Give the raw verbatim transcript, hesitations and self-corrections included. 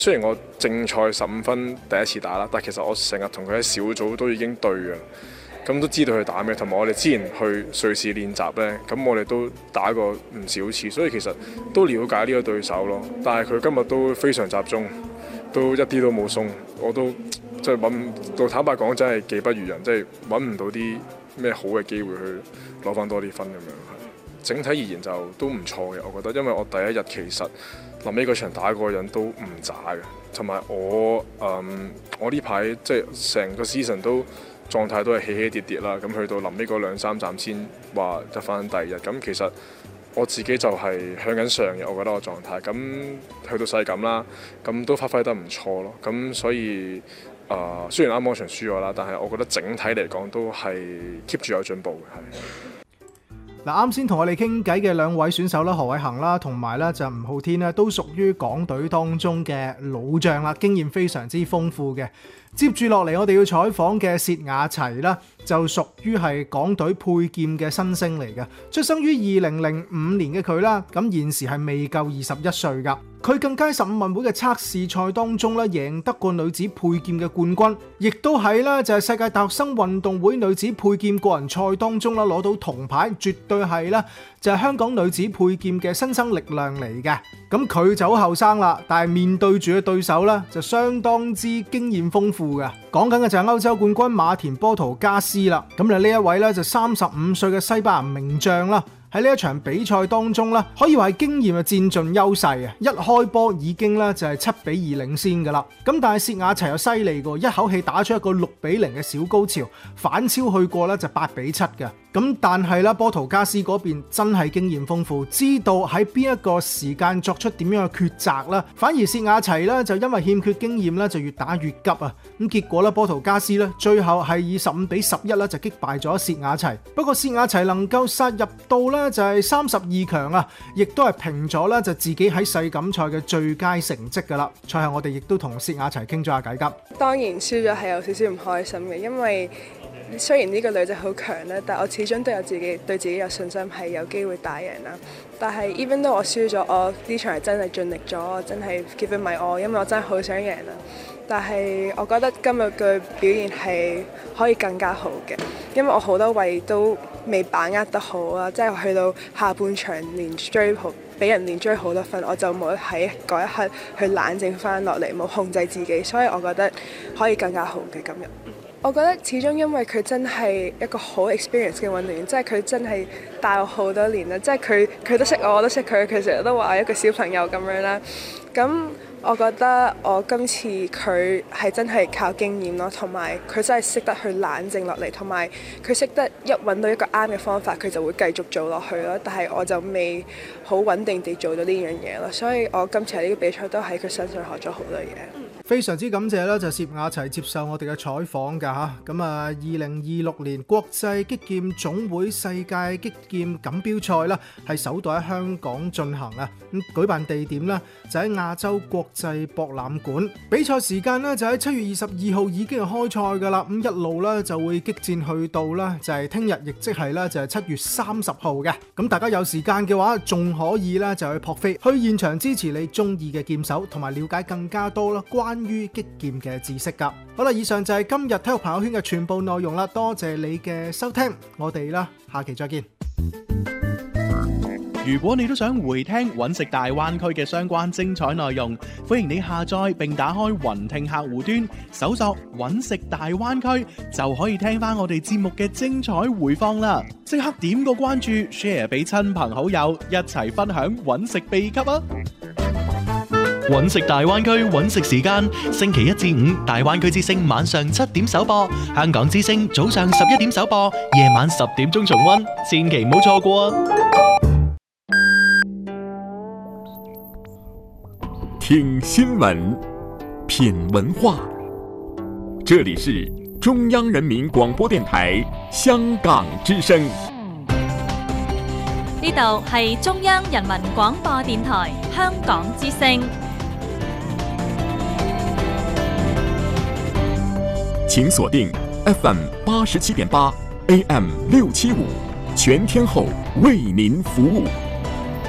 雖然我正賽十五分第一次打啦，但其實我成日同佢喺小組都已經對嘅，咁都知道佢打咩，同埋我哋之前去瑞士練習呢，咁我哋都打過唔少次，所以其實都了解呢個對手咯。但係佢今日都非常集中，都一啲都冇鬆，我都即係揾到，坦白講真係技不如人，即係揾唔到啲咩好嘅機會去攞翻多啲分咁樣。整體而言就都唔錯嘅，我覺得，因為我第一日其實臨尾嗰場打嗰個人都唔渣嘅，同埋我誒我呢排即係成個 season 都狀態都係起起跌跌啦，咁去到臨尾嗰兩三站先話得翻第二日，咁其實我自己就係向緊上嘅，我覺得我狀態，咁去到世錦啦，咁都發揮得唔錯咯，咁所以誒、呃、雖然啱啱場輸咗啦，但係我覺得整體嚟講都係 keep 住有進步嘅，係。 嗱，啱先同我哋傾偈嘅兩位選手啦，何偉恒啦，同埋咧就吳浩天咧，都屬於港隊當中嘅老將啦，經驗非常之豐富嘅。接住落嚟，我哋要採訪嘅薛亞齊啦，就屬於係港隊佩劍嘅新星嚟嘅，出生於二零零五年嘅佢啦，咁現時係未夠二十一歲噶。佢更加喺十五運會嘅測試賽當中咧，贏得過女子佩劍嘅冠軍，亦都喺咧就係世界大學生運動會女子佩劍個人賽當中啦攞到銅牌，絕對係咧就係香港女子佩劍嘅新生力量嚟嘅。咁佢就好後生啦，但係面對住嘅對手咧就相當之經驗豐富嘅。講緊嘅就係歐洲冠軍馬田波圖加斯啦。咁就呢一位咧就三十五歲嘅西班牙名將啦。喺呢一場比賽當中咧，可以話係經驗嘅佔盡優勢啊！一開波已經咧就係七比二領先噶啦。咁但係薛亞齊又犀利過，一口氣打出一個六比零嘅小高潮，反超去過咧就八比七嘅。咁但係咧波圖加斯嗰邊真係經驗豐富，知道喺邊一個時間作出點樣嘅抉擇啦。反而薛亞齊咧就因為欠缺經驗咧，就越打越急啊！咁結果咧波圖加斯咧最後係以十五比十一咧就擊敗咗薛亞齊。不過薛亞齊能夠殺入到咧就係三十二強啊，亦都係平咗咧就自己喺世錦賽嘅最佳成績噶啦。賽後我哋亦都同薛亞齊傾咗下偈㗎。 當然輸咗係有少少唔開心嘅，因為雖然呢個女仔好強咧，但我始終都有自己對自己有信心係有機會打贏啦。但係 even though 我輸咗，我呢場係真係盡力咗，我真係 give it my all，因為我真係好想贏啦。但係我覺得今日嘅表現係可以更加好嘅，因為我好多位都未把握得好啊，即係去到下半場連追好，俾人連追好多分，我就冇喺嗰一刻去冷靜翻落嚟，冇控制自己，所以我覺得可以更加好嘅今日。我覺得始終因為佢真係一個好 experience 嘅運動員，即係佢真係帶我好多年啦，即係佢佢都識我，我都識佢，佢成日都話一個小朋友咁樣啦。咁我覺得我今次佢係真係靠經驗咯，同埋佢真係識得去冷靜落嚟，同埋佢識得一揾到一個啱嘅方法，佢就會繼續做落去咯。但係我就未好穩定地做到呢樣嘢咯，所以我今次喺呢個比賽都喺佢身上學咗好多嘢。 非常之感謝啦，就薛亞齊接受我哋嘅採訪㗎嚇。咁啊，二零二六年國際擊劍總會世界擊劍錦標賽啦，係首度喺香港進行啊。咁舉辦地點呢，就喺亞洲國際博覽館。比賽時間呢，就喺七月二十二號已經係開賽㗎啦。咁一路呢，就會激戰去到啦，就係聽日，亦即係咧就係七月三十號嘅。咁大家有時間嘅話，仲可以咧就去撲飛去現場支持你中意嘅劍手，同埋了解更加多啦關於擊劍嘅知識㗎。好啦，以上就係今日體育朋友圈嘅全部內容啦。多謝你嘅收聽，我哋啦下期再見。 如果你都想回聽揾食大灣區嘅相關精彩內容，歡迎你下載並打開雲聽客戶端，搜索揾食大灣區，就可以聽翻我哋節目嘅精彩回放啦！即刻點個關注 ，share 俾親朋好友，一齊分享揾食秘笈啊！ 揾食大灣區揾食時間，星期一至五大灣區之聲晚上七點首播，香港之聲早上十一點首播，夜晚十點鐘重溫，千祈唔好錯過啊！ 聽新聞，品文化，這裡是中央人民廣播電台香港之聲。 呢度係中央人民廣播電台香港之聲。 請鎖定 F M 八十七點八 A M 六七五，全天候為您服務。